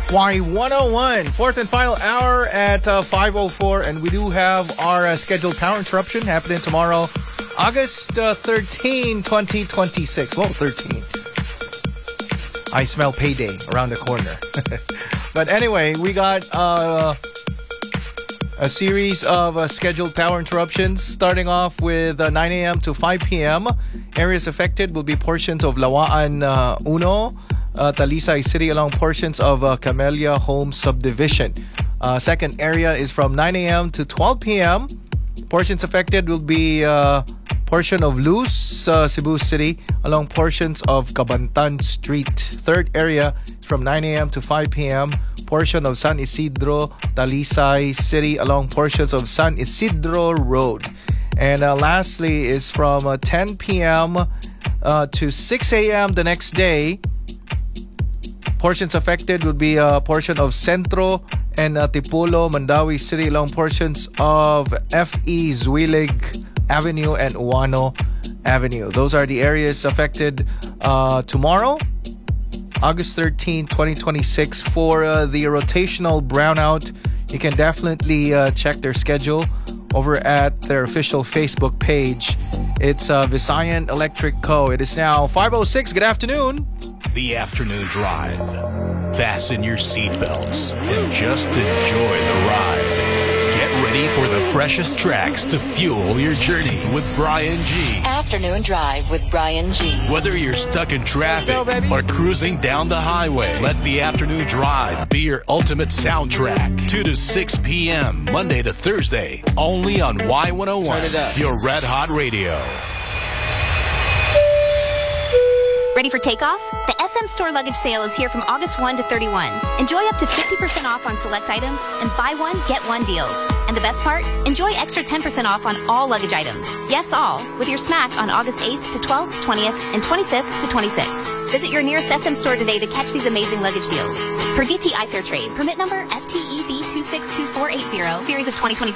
Y101, fourth and final hour at 5:04, and we do have our scheduled power interruption happening tomorrow, August 13, 2026. Whoa, 13. I smell payday around the corner. But anyway, we got a series of scheduled power interruptions, starting off with 9 a.m. to 5 p.m. Areas affected will be portions of Lawaan Uno, Talisay City, along portions of Camellia Home Subdivision. Second area is from 9 a.m. to 12 p.m. Portions affected will be portion of Luz, Cebu City, along portions of Cabantan Street. Third area is from 9 a.m. to 5 p.m. Portion of San Isidro, Talisay City, along portions of San Isidro Road. And lastly is from 10 p.m. To 6 a.m. the next day. Portions affected would be a portion of Centro and Tipolo, Mandawi City, along portions of F.E. Zuilig Avenue and Uano Avenue. Those are the areas affected tomorrow, August 13, 2026. For the rotational brownout, you can definitely check their schedule over at their official Facebook page. It's Visayan Electric Co. It is now 5:06. Good afternoon. The afternoon drive. Fasten your seatbelts and just enjoy the ride. Get ready for the freshest tracks to fuel your journey with Brian G. Afternoon drive with Brian G. Whether you're stuck in traffic or cruising down the highway, let the afternoon drive be your ultimate soundtrack. 2 to 6 p.m. Monday to Thursday, only on Y101, your red hot radio. Ready for takeoff? The SM Store Luggage Sale is here from August 1 to 31. Enjoy up to 50% off on select items and buy one, get one deals. And the best part? Enjoy extra 10% off on all luggage items. Yes, all, with your smack on August 8th to 12th, 20th, and 25th to 26th. Visit your nearest SM store today to catch these amazing luggage deals. Per DTI Fair Trade, permit number FTEB 262480, series of 2026.